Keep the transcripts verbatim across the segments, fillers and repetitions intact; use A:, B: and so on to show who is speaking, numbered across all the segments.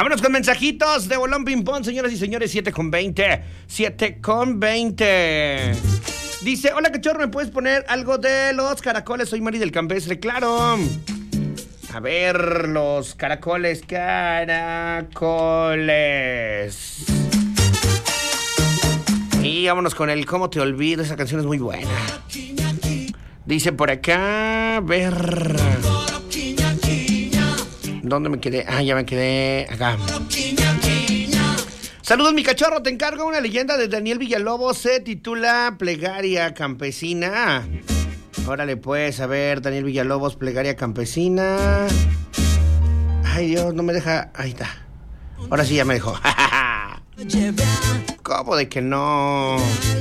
A: Vámonos con mensajitos de Bolón Ping Pong, señoras y señores. siete con veinte. siete con veinte. Dice, hola cachorro, ¿me puedes poner algo de los caracoles? Soy Mari del Campestre, claro. A ver, los caracoles, caracoles. Y vámonos con el ¿Cómo te olvido? Esa canción es muy buena. Dice por acá, a ver. ¿Dónde me quedé? Ah, ya me quedé acá. Saludos, mi cachorro. Te encargo una leyenda de Daniel Villalobos. Se titula Plegaria Campesina. Órale, pues, a ver, Daniel Villalobos, Plegaria Campesina. Ay, Dios, no me deja. Ahí está. Ahora sí ya me dejó. ¿Cómo de que no?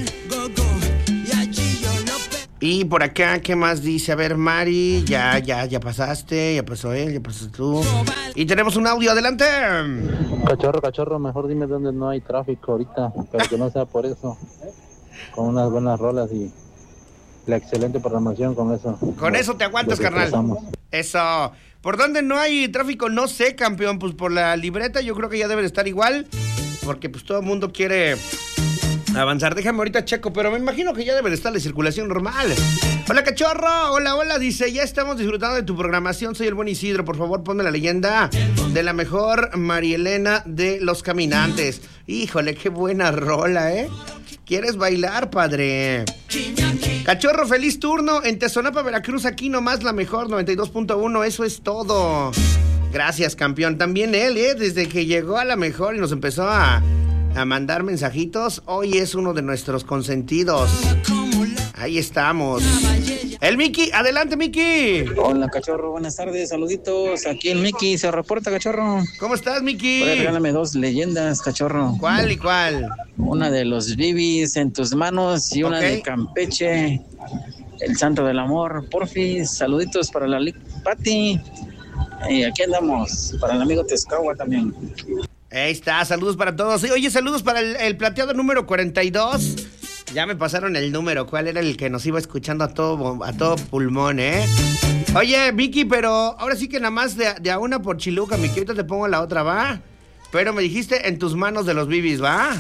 A: Y por acá, ¿qué más dice? A ver, Mari, ya, ya, ya pasaste, ya pasó él, ya pasaste tú. Y tenemos un audio, adelante.
B: Cachorro, cachorro, mejor dime dónde no hay tráfico ahorita, pero que no sea por eso. Con unas buenas rolas y la excelente programación, con eso.
A: Con eso te aguantas, carnal. Eso. ¿Por dónde no hay tráfico? No sé, campeón. Pues por la libreta yo creo que ya debe de estar igual, porque pues todo el mundo quiere avanzar. Déjame ahorita checo, pero me imagino que ya debe de estar la circulación normal. Hola, cachorro. Hola, hola. Dice, ya estamos disfrutando de tu programación. Soy el buen Isidro. Por favor, ponme la leyenda de la mejor Marielena de los Caminantes. Híjole, qué buena rola, ¿eh? ¿Quieres bailar, padre? Cachorro, feliz turno. En Tezonapa, Veracruz, aquí nomás la mejor, noventa y dos punto uno. Eso es todo. Gracias, campeón. También él, ¿eh? Desde que llegó a la mejor y nos empezó a... a mandar mensajitos, hoy es uno de nuestros consentidos. Ahí estamos. El Miki, adelante, Miki.
C: Hola, cachorro, buenas tardes, saluditos. Aquí el Miki se reporta, cachorro.
A: ¿Cómo estás, Miki?
C: Pues, regálame dos leyendas, cachorro.
A: ¿Cuál y cuál?
C: Una de los Bibis en tus manos y una okay. de Campeche, el santo del amor. Porfis, saluditos para la Pati. Y aquí andamos, para el amigo Tezcahua también.
A: Ahí está, saludos para todos. Oye, saludos para el, el plateado número cuarenta y dos. Ya me pasaron el número, ¿cuál era el que nos iba escuchando a todo, a todo pulmón, eh? Oye, Vicky, pero ahora sí que nada más de, de a una por Chiluca, Miki, ahorita te pongo la otra, ¿va? Pero me dijiste en tus manos de los Bibis, ¿va?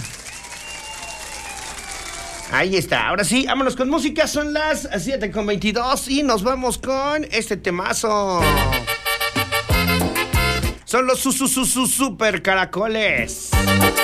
A: Ahí está, ahora sí, vámonos con música, son las siete con veintidós y nos vamos con este temazo. Son los su, su, su, su, super caracoles.